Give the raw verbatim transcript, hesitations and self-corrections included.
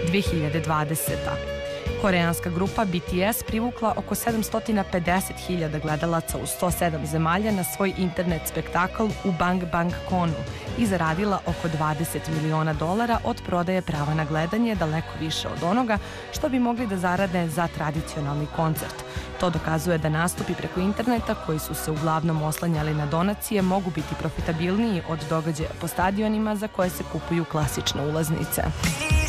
dve hiljade dvadesete. Koreanska grupa B T S privukla oko sedamsto pedeset hiljada gledalaca u sto sedam zemalja na svoj internet spektakl u Bang Bang Konu i zaradila oko dvadeset miliona dolara od prodaje prava na gledanje, daleko više od onoga što bi mogli da zarade za tradicionalni koncert. To dokazuje da nastupi preko interneta, koji su se uglavnom oslanjali na donacije, mogu biti profitabilniji od događaja po stadionima za koje se kupuju klasične ulaznice.